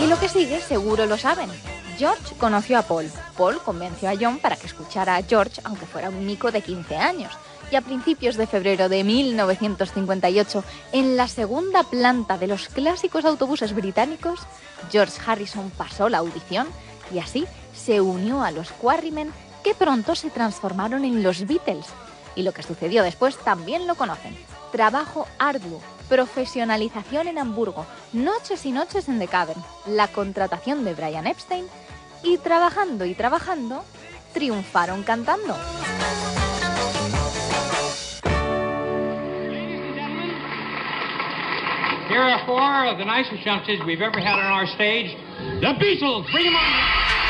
Y lo que sigue seguro lo saben. George conoció a Paul. Paul convenció a John para que escuchara a George, aunque fuera un mico de 15 años. Y a principios de febrero de 1958, en la segunda planta de los clásicos autobuses británicos, George Harrison pasó la audición y así se unió a los Quarrymen, que pronto se transformaron en los Beatles. Y lo que sucedió después también lo conocen. Trabajo arduo, profesionalización en Hamburgo, noches y noches en The Cavern, la contratación de Brian Epstein y trabajando, triunfaron cantando. Here are four of the nicest youngsters we've ever had on our stage. The Beatles, bring them on!